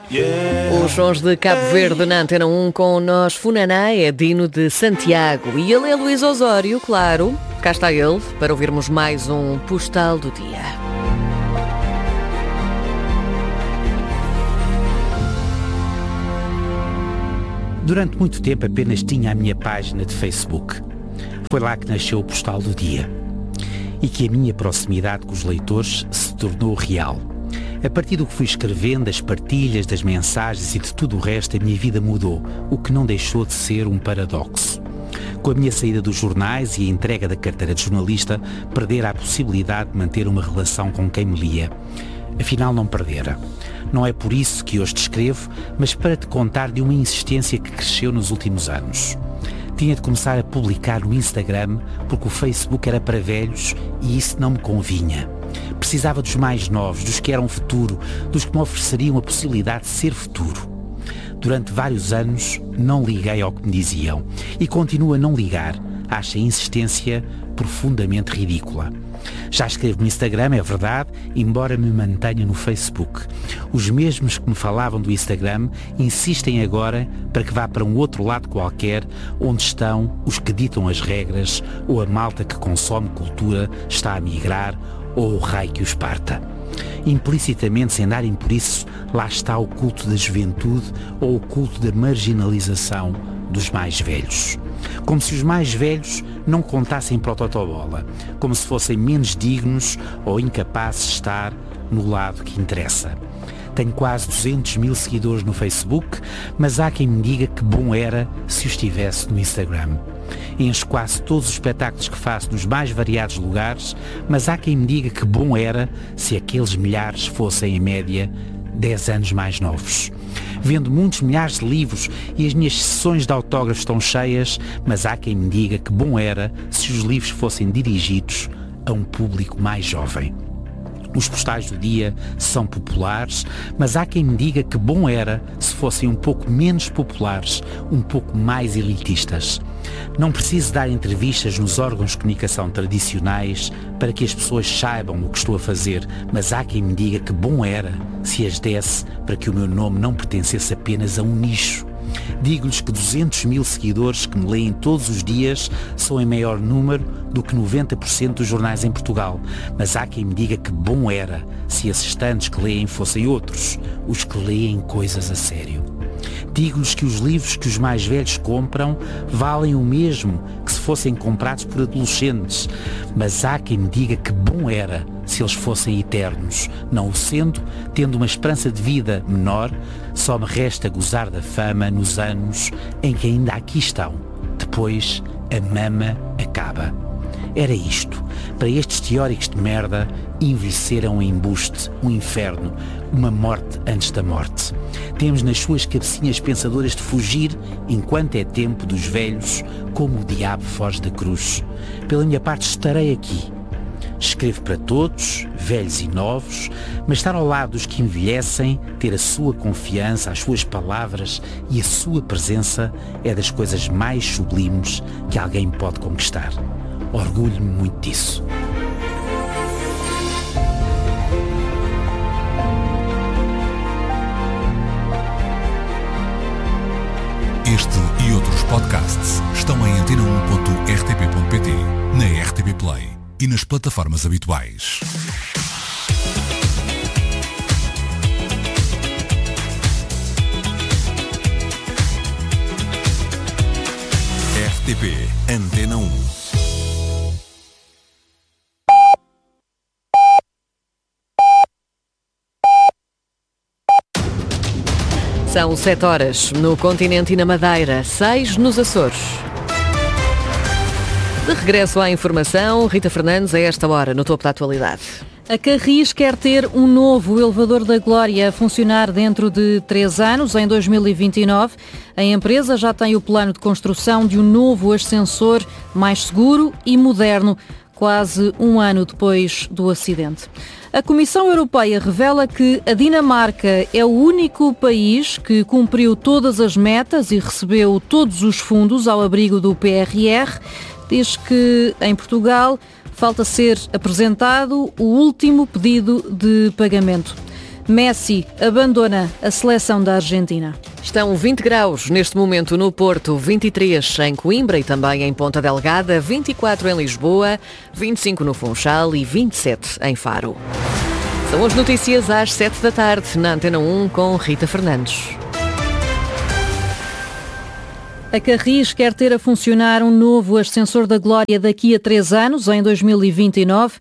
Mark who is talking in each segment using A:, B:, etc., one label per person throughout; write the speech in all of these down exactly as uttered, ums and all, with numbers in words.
A: Os sons de Cabo Verde na Antena um com nós. Funaná é Dino de Santiago e ele é Luís Osório, claro. Cá está ele para ouvirmos mais um Postal do Dia.
B: Durante muito tempo apenas tinha a minha página de Facebook. Foi lá que nasceu o Postal do Dia e que a minha proximidade com os leitores se tornou real. A partir do que fui escrevendo, das partilhas, das mensagens e de tudo o resto, a minha vida mudou, o que não deixou de ser um paradoxo. Com a minha saída dos jornais e a entrega da carteira de jornalista, perdera a possibilidade de manter uma relação com quem me lia. Afinal, não perdera. Não é por isso que hoje te escrevo, mas para te contar de uma insistência que cresceu nos últimos anos. Tinha de começar a publicar no Instagram porque o Facebook era para velhos e isso não me convinha. Precisava dos mais novos, dos que eram futuro, dos que me ofereceriam a possibilidade de ser futuro. Durante vários anos não liguei ao que me diziam e continuo a não ligar. Acho a insistência profundamente ridícula. Já escrevo no Instagram, é verdade, embora me mantenha no Facebook. Os mesmos que me falavam do Instagram insistem agora para que vá para um outro lado qualquer, onde estão os que ditam as regras, ou a malta que consome cultura está a migrar, ou o raio que os parta. Implicitamente, sem darem por isso, lá está o culto da juventude ou o culto da marginalização dos mais velhos. Como se os mais velhos não contassem para o totobola, como se fossem menos dignos ou incapazes de estar no lado que interessa. Tenho quase duzentos mil seguidores no Facebook, mas há quem me diga que bom era se os tivesse no Instagram. Encho quase todos os espetáculos que faço nos mais variados lugares, mas há quem me diga que bom era se aqueles milhares fossem, em média, dez anos mais novos. Vendo muitos milhares de livros e as minhas sessões de autógrafos estão cheias, mas há quem me diga que bom era se os livros fossem dirigidos a um público mais jovem. Os postais do dia são populares, mas há quem me diga que bom era se fossem um pouco menos populares, um pouco mais elitistas. Não preciso dar entrevistas nos órgãos de comunicação tradicionais para que as pessoas saibam o que estou a fazer, mas há quem me diga que bom era se as desse para que o meu nome não pertencesse apenas a um nicho. Digo-lhes que duzentos mil seguidores que me leem todos os dias são em maior número do que noventa por cento dos jornais em Portugal, mas há quem me diga que bom era se esses tantos que leem fossem outros, os que leem coisas a sério. Digo-lhes que os livros que os mais velhos compram valem o mesmo que se fossem comprados por adolescentes, mas há quem me diga que bom era se eles fossem eternos. Não o sendo, tendo uma esperança de vida menor, só me resta gozar da fama nos anos em que ainda aqui estão. Depois, a mama acaba. Era isto. Para estes teóricos de merda, envelhecer é um embuste, um inferno, uma morte antes da morte. Temos nas suas cabecinhas pensadoras de fugir, enquanto é tempo dos velhos, como o diabo foge da cruz. Pela minha parte estarei aqui. Escrevo para todos, velhos e novos, mas estar ao lado dos que envelhecem, ter a sua confiança, as suas palavras e a sua presença é das coisas mais sublimes que alguém pode conquistar. Orgulho-me muito disso.
C: Este e outros podcasts estão em antena um ponto r t p ponto p t, na R T P Play e nas plataformas habituais. R T P Antena um.
A: São sete horas no continente e na Madeira, seis nos Açores. De regresso à informação, Rita Fernandes, a esta hora, no topo da atualidade.
D: A Carris quer ter um novo elevador da Glória a funcionar dentro de três anos, em dois mil e vinte e nove. A empresa já tem o plano de construção de um novo ascensor mais seguro e moderno, quase um ano depois do acidente. A Comissão Europeia revela que a Dinamarca é o único país que cumpriu todas as metas e recebeu todos os fundos ao abrigo do P R R. Diz que em Portugal falta ser apresentado o último pedido de pagamento. Messi abandona a seleção da Argentina.
A: Estão vinte graus neste momento no Porto, vinte e três em Coimbra e também em Ponta Delgada, vinte e quatro em Lisboa, vinte e cinco no Funchal e vinte e sete em Faro. São as notícias às sete da tarde na Antena um com Rita Fernandes.
D: A Carris quer ter a funcionar um novo ascensor da Glória daqui a três anos, em dois mil e vinte e nove.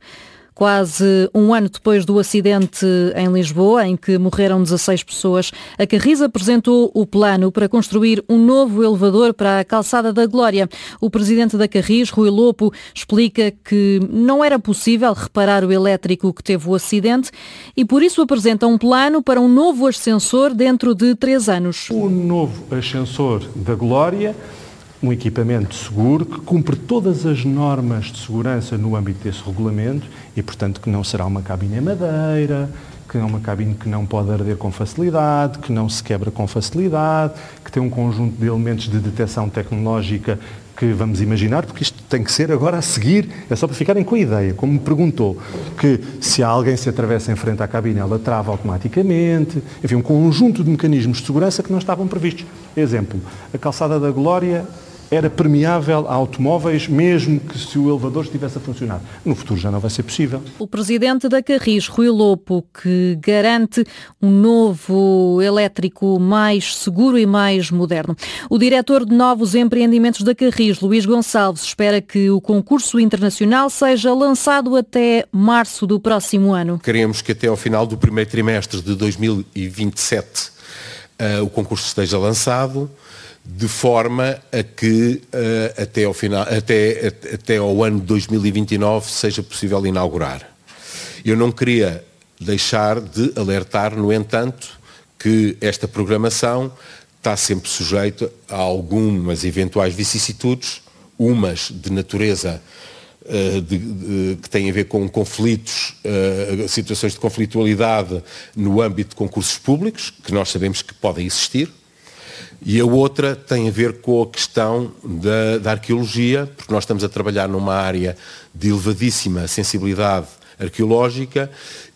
D: Quase um ano depois do acidente em Lisboa, em que morreram dezasseis pessoas, a Carris apresentou o plano para construir um novo elevador para a Calçada da Glória. O presidente da Carris, Rui Lopo, explica que não era possível reparar o elétrico que teve o acidente e por isso apresenta um plano para um novo ascensor dentro de três anos.
E: O novo ascensor da Glória, um equipamento seguro que cumpre todas as normas de segurança no âmbito desse regulamento e, portanto, que não será uma cabine em madeira, que é uma cabine que não pode arder com facilidade, que não se quebra com facilidade, que tem um conjunto de elementos de detecção tecnológica que vamos imaginar, porque isto tem que ser agora a seguir, é só para ficarem com a ideia, como me perguntou, que se alguém se atravessa em frente à cabine, ela trava automaticamente, enfim, um conjunto de mecanismos de segurança que não estavam previstos. Exemplo, a Calçada da Glória era permeável a automóveis, mesmo que se o elevador estivesse a funcionar. No futuro já não vai ser possível.
D: O presidente da Carris, Rui Lopo, que garante um novo elétrico mais seguro e mais moderno. O diretor de novos empreendimentos da Carris, Luís Gonçalves, espera que o concurso internacional seja lançado até março do próximo ano.
F: Queremos que até ao final do primeiro trimestre de dois mil e vinte e sete uh, o concurso esteja lançado, de forma a que uh, até, ao final, até, até ao ano de dois mil e vinte e nove seja possível inaugurar. Eu não queria deixar de alertar, no entanto, que esta programação está sempre sujeita a algumas eventuais vicissitudes, umas de natureza uh, de, de, que têm a ver com conflitos, uh, situações de conflitualidade no âmbito de concursos públicos, que nós sabemos que podem existir. E a outra tem a ver com a questão da, da arqueologia, porque nós estamos a trabalhar numa área de elevadíssima sensibilidade arqueológica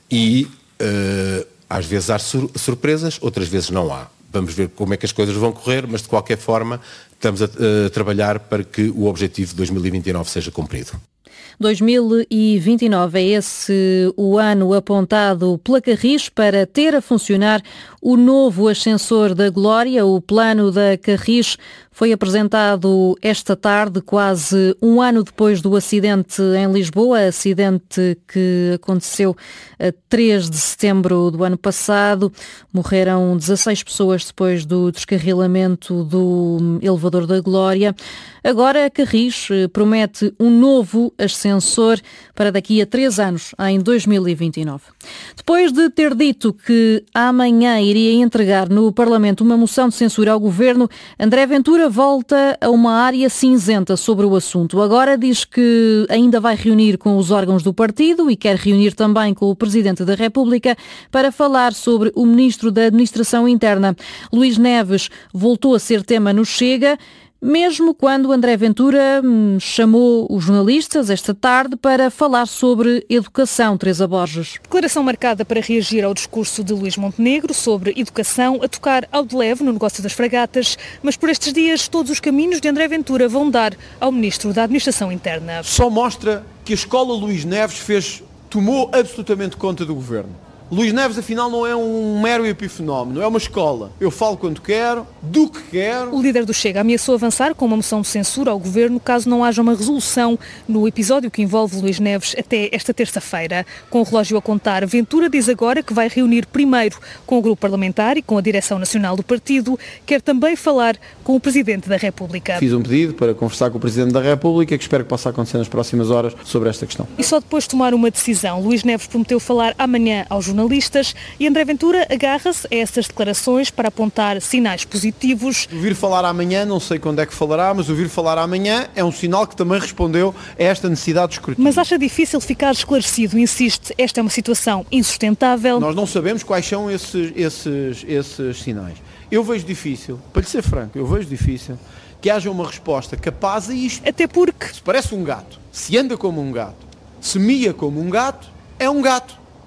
F: e uh, às vezes há sur- surpresas, outras vezes não há. Vamos ver como é que as coisas vão correr, mas de qualquer forma estamos a, a trabalhar para que o objetivo de dois mil e vinte e nove seja cumprido.
D: dois mil e vinte e nove é esse o ano apontado pela Carris para ter a funcionar o novo ascensor da Glória. O plano da Carris foi apresentado esta tarde, quase um ano depois do acidente em Lisboa, acidente que aconteceu a três de setembro do ano passado. Morreram dezasseis pessoas depois do descarrilamento do elevador da Glória. Agora a Carris promete um novo ascensor para daqui a três anos, em dois mil e vinte e nove. Depois de ter dito que amanhã iria entregar no Parlamento uma moção de censura ao Governo, André Ventura volta a uma área cinzenta sobre o assunto. Agora diz que ainda vai reunir com os órgãos do partido e quer reunir também com o Presidente da República para falar sobre o Ministro da Administração Interna. Luís Neves voltou a ser tema no Chega, mesmo quando André Ventura hum, chamou os jornalistas esta tarde para falar sobre educação. Teresa Borges.
G: Declaração marcada para reagir ao discurso de Luís Montenegro sobre educação, a tocar ao de leve no negócio das fragatas, mas por estes dias todos os caminhos de André Ventura vão dar ao Ministro da Administração Interna.
H: Só mostra que a escola Luís Neves fez, tomou absolutamente conta do governo. Luís Neves, afinal, não é um mero epifenómeno, é uma escola. Eu falo quando quero, do que quero.
G: O líder do Chega ameaçou avançar com uma moção de censura ao governo caso não haja uma resolução no episódio que envolve Luís Neves até esta terça-feira. Com o relógio a contar, Ventura diz agora que vai reunir primeiro com o grupo parlamentar e com a direção nacional do partido. Quer também falar com o Presidente da República.
H: Fiz um pedido para conversar com o Presidente da República, que espero que possa acontecer nas próximas horas, sobre esta questão.
G: E só depois de tomar uma decisão, Luís Neves prometeu falar amanhã aos jornalistas e André Ventura agarra-se a essas declarações para apontar sinais positivos.
H: Ouvir falar amanhã, não sei quando é que falará, mas ouvir falar amanhã é um sinal que também respondeu a esta necessidade de escrutínio.
G: Mas acha difícil ficar esclarecido, insiste, esta é uma situação insustentável.
H: Nós não sabemos quais são esses, esses, esses sinais. Eu vejo difícil, para lhe ser franco, eu vejo difícil que haja uma resposta capaz a isto.
G: Até porque
H: se parece um gato, se anda como um gato, se mia como um gato, é um gato.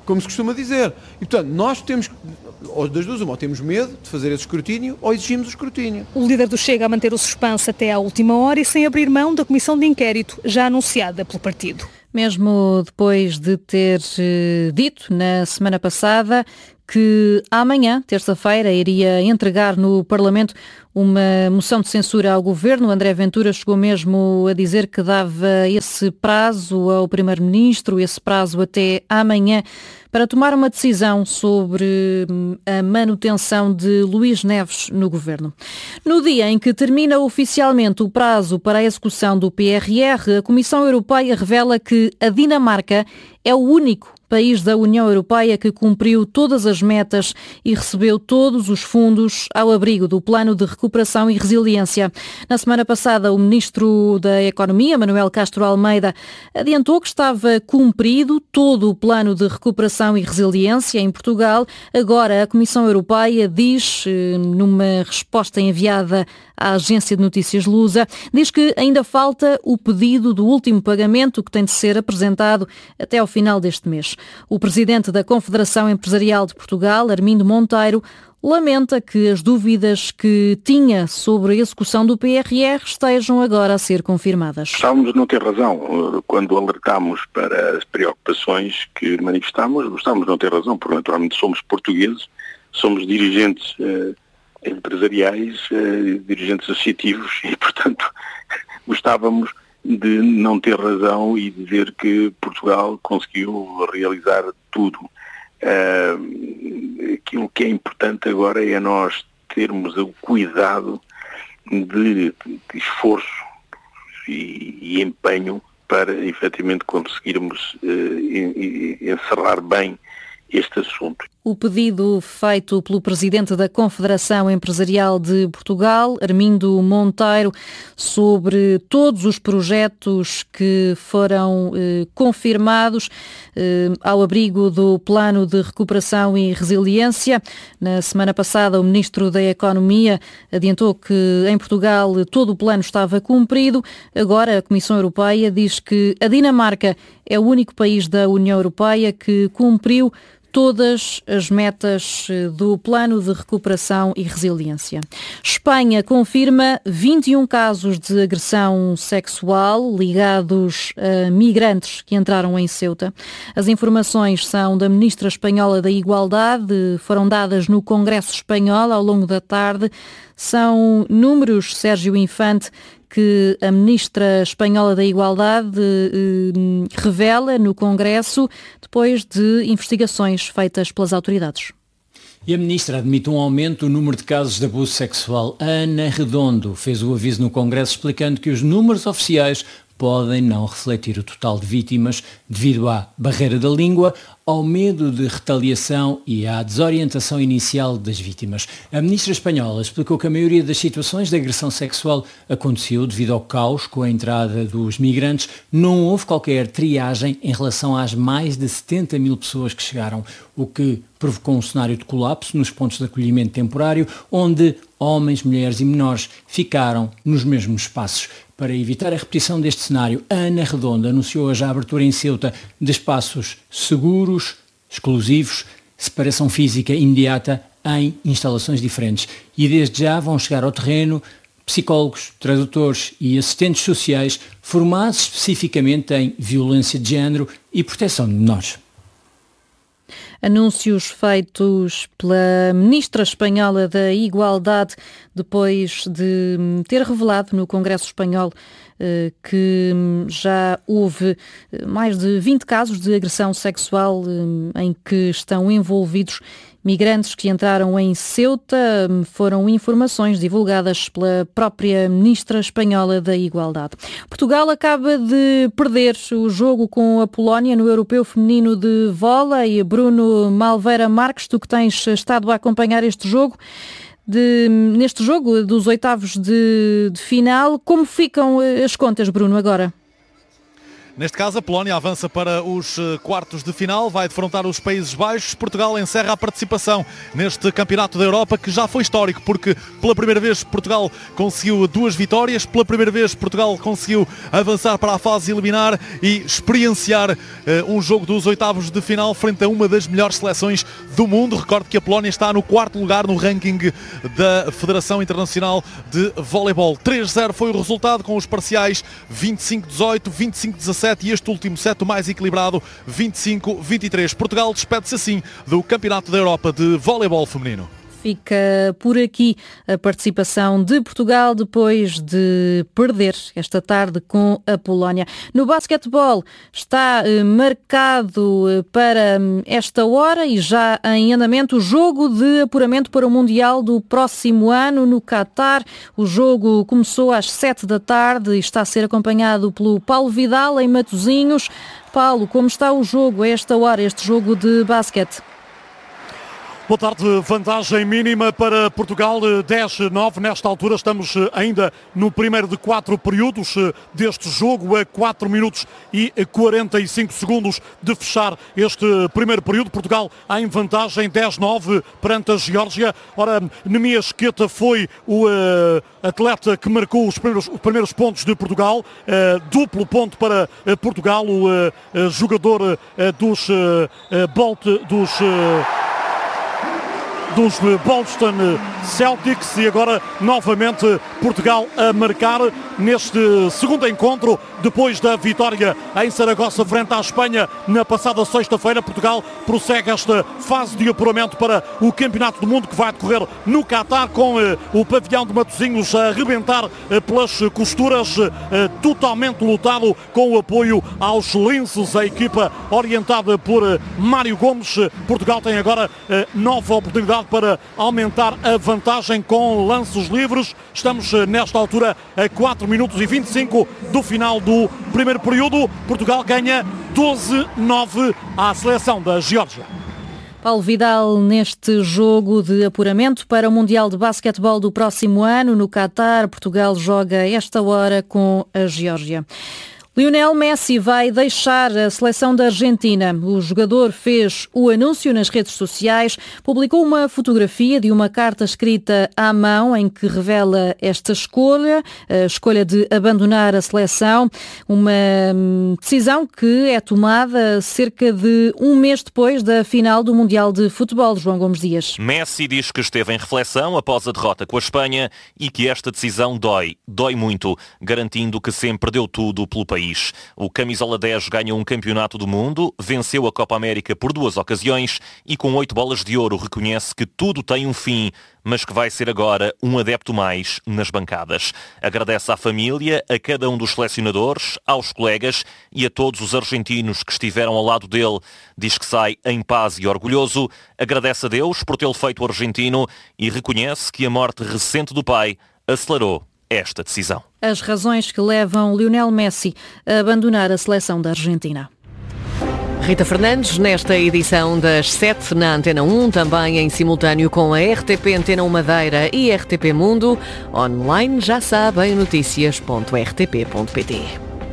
H: como se costuma dizer. E, portanto, nós temos, ou das duas uma, ou temos medo de fazer esse escrutínio, ou exigimos o escrutínio.
G: O líder do Chega a manter o suspense até à última hora e sem abrir mão da comissão de inquérito já anunciada pelo partido.
D: Mesmo depois de ter eh, dito na semana passada que amanhã, terça-feira, iria entregar no Parlamento uma moção de censura ao Governo. André Ventura chegou mesmo a dizer que dava esse prazo ao Primeiro-Ministro, esse prazo até amanhã, para tomar uma decisão sobre a manutenção de Luís Neves no Governo. No dia em que termina oficialmente o prazo para a execução do P R R, a Comissão Europeia revela que a Dinamarca é o único país da União Europeia que cumpriu todas as metas e recebeu todos os fundos ao abrigo do Plano de Recuperação e Resiliência. Na semana passada, o Ministro da Economia, Manuel Castro Almeida, adiantou que estava cumprido todo o Plano de Recuperação e Resiliência em Portugal. Agora, a Comissão Europeia diz, numa resposta enviada à agência de notícias Lusa, diz que ainda falta o pedido do último pagamento que tem de ser apresentado até ao final deste mês. O presidente da Confederação Empresarial de Portugal, Armindo Monteiro, lamenta que as dúvidas que tinha sobre a execução do P R R estejam agora a ser confirmadas.
I: Gostávamos de não ter razão quando alertámos para as preocupações que manifestámos. Gostávamos de não ter razão, porque naturalmente somos portugueses, somos dirigentes eh, empresariais, eh, dirigentes associativos e, portanto, gostávamos de não ter razão e dizer que Portugal conseguiu realizar tudo. Uh, aquilo que é importante agora é nós termos o cuidado de, de esforço e, e empenho para efetivamente conseguirmos uh, encerrar bem este assunto.
D: O pedido feito pelo presidente da Confederação Empresarial de Portugal, Armindo Monteiro, sobre todos os projetos que foram eh, confirmados eh, ao abrigo do Plano de Recuperação e Resiliência. Na semana passada, o Ministro da Economia adiantou que em Portugal todo o plano estava cumprido. Agora, a Comissão Europeia diz que a Dinamarca é o único país da União Europeia que cumpriu todas as metas do Plano de Recuperação e Resiliência. Espanha confirma vinte e um casos de agressão sexual ligados a migrantes que entraram em Ceuta. As informações são da Ministra Espanhola da Igualdade, foram dadas no Congresso Espanhol ao longo da tarde. São números, Sérgio Infante, que a Ministra Espanhola da Igualdade eh, revela no Congresso depois de investigações feitas pelas autoridades.
J: E a Ministra admite um aumento no número de casos de abuso sexual. Ana Redondo fez o aviso no Congresso explicando que os números oficiais podem não refletir o total de vítimas devido à barreira da língua, ao medo de retaliação e à desorientação inicial das vítimas. A ministra espanhola explicou que a maioria das situações de agressão sexual aconteceu devido ao caos com a entrada dos migrantes. Não houve qualquer triagem em relação às mais de setenta mil pessoas que chegaram, o que provocou um cenário de colapso nos pontos de acolhimento temporário, onde homens, mulheres e menores ficaram nos mesmos espaços. Para evitar a repetição deste cenário, a Ana Redondo anunciou hoje a abertura em Ceuta de espaços seguros, exclusivos, separação física imediata em instalações diferentes. E desde já vão chegar ao terreno psicólogos, tradutores e assistentes sociais formados especificamente em violência de género e proteção de menores.
D: Anúncios feitos pela Ministra Espanhola da Igualdade depois de ter revelado no Congresso Espanhol que já houve mais de vinte casos de agressão sexual em que estão envolvidos migrantes que entraram em Ceuta. Foram informações divulgadas pela própria Ministra Espanhola da Igualdade. Portugal acaba de perder o jogo com a Polónia no Europeu Feminino de Vôlei. Bruno Malveira Marques, tu que tens estado a acompanhar este jogo, de, neste jogo dos oitavos de, de final, como ficam as contas, Bruno, agora?
K: Neste caso, a Polónia avança para os quartos de final, vai defrontar os Países Baixos. Portugal encerra a participação neste Campeonato da Europa, que já foi histórico, porque pela primeira vez Portugal conseguiu duas vitórias, pela primeira vez Portugal conseguiu avançar para a fase eliminar e experienciar uh, um jogo dos oitavos de final frente a uma das melhores seleções do mundo. Recordo que a Polónia está no quarto lugar no ranking da Federação Internacional de Voleibol. três a zero foi o resultado, com os parciais vinte e cinco a dezoito, vinte e cinco a dezassete e este último set o mais equilibrado, vinte e cinco a vinte e três. Portugal despede-se assim do Campeonato da Europa de Voleibol Feminino.
D: Fica por aqui a participação de Portugal depois de perder esta tarde com a Polónia. No basquetebol está eh, marcado eh, para esta hora e já em andamento o jogo de apuramento para o Mundial do próximo ano no Qatar. O jogo começou às sete da tarde e está a ser acompanhado pelo Paulo Vidal em Matosinhos. Paulo, como está o jogo a esta hora, este jogo de basquete?
L: Boa tarde, vantagem mínima para Portugal, dez a nove. Nesta altura estamos ainda no primeiro de quatro períodos deste jogo, a quatro minutos e quarenta e cinco segundos de fechar este primeiro período. Portugal em vantagem, dez a nove perante a Geórgia. Ora, Nemias Queta foi o uh, atleta que marcou os primeiros, os primeiros pontos de Portugal. Uh, duplo ponto para uh, Portugal, o uh, uh, jogador uh, dos uh, uh, Bolt, dos... Uh, dos Boston Celtics, e agora novamente Portugal a marcar neste segundo encontro depois da vitória em Saragossa frente à Espanha na passada sexta-feira. Portugal prossegue esta fase de apuramento para o Campeonato do Mundo que vai decorrer no Qatar, com eh, o pavilhão de Matosinhos a arrebentar eh, pelas costuras, eh, totalmente lotado, com o apoio aos linces, a equipa orientada por eh, Mário Gomes. Portugal tem agora eh, nova oportunidade para aumentar a vantagem com lances livres. Estamos nesta altura a quatro minutos e vinte e cinco do final do primeiro período. Portugal ganha doze a nove à seleção da Geórgia.
D: Paulo Vidal neste jogo de apuramento para o Mundial de Basquetebol do próximo ano no Qatar. Portugal joga esta hora com a Geórgia. Lionel Messi vai deixar a seleção da Argentina. O jogador fez o anúncio nas redes sociais, publicou uma fotografia de uma carta escrita à mão em que revela esta escolha, a escolha de abandonar a seleção, uma decisão que é tomada cerca de um mês depois da final do Mundial de Futebol. João Gomes Dias.
M: Messi diz que esteve em reflexão após a derrota com a Espanha e que esta decisão dói, dói muito, garantindo que sempre deu tudo pelo país. O camisola dez ganha um campeonato do mundo, venceu a Copa América por duas ocasiões e com oito bolas de ouro reconhece que tudo tem um fim, mas que vai ser agora um adepto mais nas bancadas. Agradece à família, a cada um dos selecionadores, aos colegas e a todos os argentinos que estiveram ao lado dele. Diz que sai em paz e orgulhoso, agradece a Deus por tê-lo feito argentino e reconhece que a morte recente do pai acelerou esta decisão.
D: As razões que levam Lionel Messi a abandonar a seleção da Argentina.
A: Rita Fernandes, nesta edição das sete na Antena um, também em simultâneo com a R T P Antena um Madeira e R T P Mundo. Online, já sabe, em notícias ponto r t p ponto p t.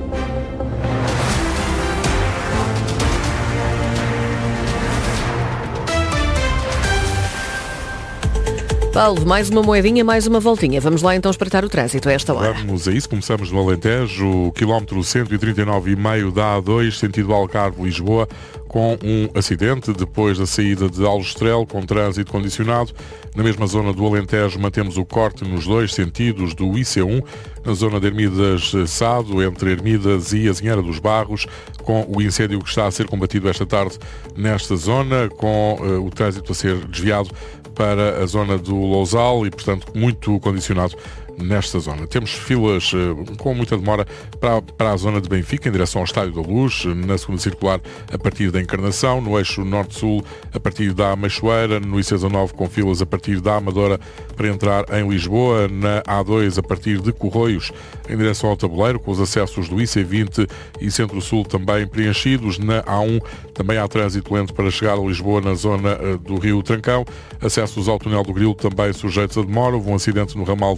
A: Paulo, mais uma moedinha, mais uma voltinha. Vamos lá então espreitar o trânsito a esta hora.
N: Vamos a isso. Começamos no Alentejo, quilómetro cento e trinta e nove e meio da A dois, sentido Algarve-Lisboa, com um acidente depois da saída de Aljustrel, com trânsito condicionado. Na mesma zona do Alentejo mantemos o corte nos dois sentidos do I C um, na zona de Hermidas-Sado, entre Hermidas e Azinheira dos Barros, com o incêndio que está a ser combatido esta tarde nesta zona, com uh, o trânsito a ser desviado para a zona do Lousal e, portanto, muito condicionado nesta zona. Temos filas uh, com muita demora para, para a zona de Benfica, em direção ao Estádio da Luz, na segunda circular a partir da Encarnação, no eixo Norte-Sul a partir da Amachoeira, no I C dezanove com filas a partir da Amadora para entrar em Lisboa, na A dois a partir de Corroios, em direção ao Tabuleiro, com os acessos do I C vinte e Centro-Sul também preenchidos. Na A um também há trânsito lento para chegar a Lisboa na zona uh, do Rio Trancão, acessos ao Túnel do Grilo também sujeitos a demora. Houve um acidente no ramal de Frielas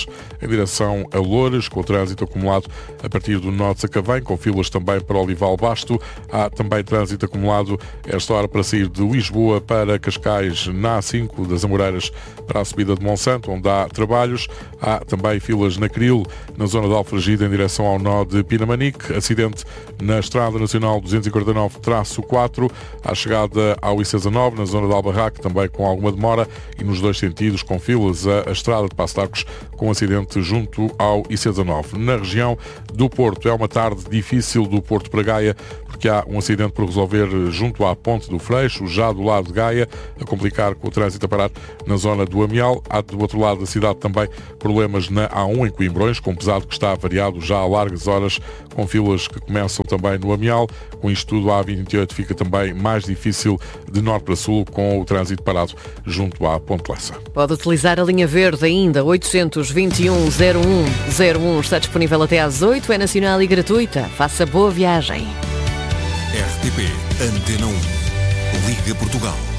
N: Dez em direção a Loures, com o trânsito acumulado a partir do Nó de Sacavém, com filas também para Olival Basto. Há também trânsito acumulado esta hora para sair de Lisboa para Cascais na A cinco das Amoreiras para a subida de Monsanto, onde há trabalhos. Há também filas na Cril, na zona de Alfragide, em direção ao nó de Pinamanique. Acidente na Estrada Nacional duzentos e quarenta e nove traço quatro, à chegada ao I C dezanove, na zona de Albarraque, também com alguma demora, e nos dois sentidos com filas a, a Estrada de Passo de Arcos, com acidente junto ao I C dezanove. Na região do Porto, é uma tarde difícil do Porto para Gaia, porque há um acidente por resolver junto à Ponte do Freixo, já do lado de Gaia, a complicar com o trânsito a parar na zona do Amial. Há do outro lado da cidade também problemas na A um em Coimbrões, com pesado que está variado já há largas horas, com filas que começam também no Amial. Com isto tudo, a A vinte e oito fica também mais difícil de norte para sul, com o trânsito parado junto à Ponte Lessa.
A: Pode utilizar a linha verde ainda, oitocentos e vinte e um zero um zero um, está disponível até às oito, é nacional e gratuita. Faça boa viagem.
C: R T P Antena um. Liga Portugal.